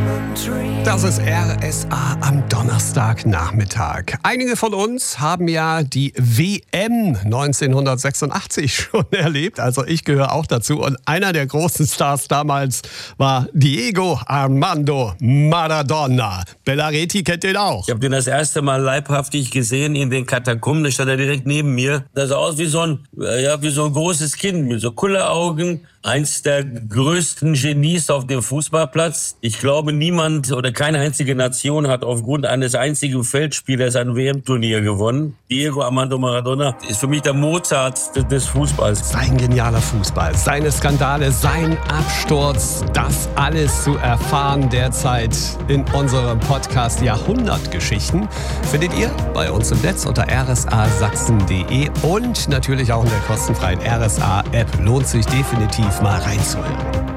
Das ist RSA am Donnerstagnachmittag. Einige von uns haben ja die WM 1986 schon erlebt, also ich gehöre auch dazu. Und einer der großen Stars damals war Diego Armando Maradona. Bellareti kennt den auch. Ich habe den das erste Mal leibhaftig gesehen in den Katakomben. Da stand er direkt neben mir. Das sah aus wie so ein großes Kind mit so Kulleraugen. Eins der größten Genies auf dem Fußballplatz. Ich glaube, niemand oder keine einzige Nation hat aufgrund eines einzigen Feldspielers ein WM-Turnier gewonnen. Diego Armando Maradona ist für mich der Mozart des Fußballs. Sein genialer Fußball, seine Skandale, sein Absturz, das alles zu erfahren derzeit in unserem Podcast Jahrhundertgeschichten findet ihr bei uns im Netz unter rsasachsen.de und natürlich auch in der kostenfreien RSA-App. Lohnt sich definitiv mal reinzuhören.